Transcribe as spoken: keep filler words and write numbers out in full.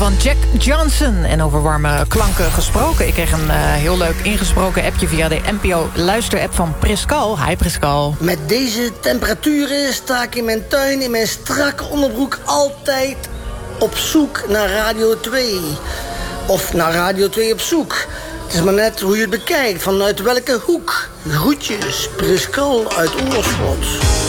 van Jack Johnson. En over warme klanken gesproken. Ik kreeg een uh, heel leuk ingesproken appje via de N P O luisterapp van Priscal. Hi Priscal. Met deze temperaturen sta ik in mijn tuin in mijn strakke onderbroek altijd op zoek naar Radio twee. Of naar Radio twee op zoek. Het is maar net hoe je het bekijkt, vanuit welke hoek. Groetjes, Priscal uit Oorschot.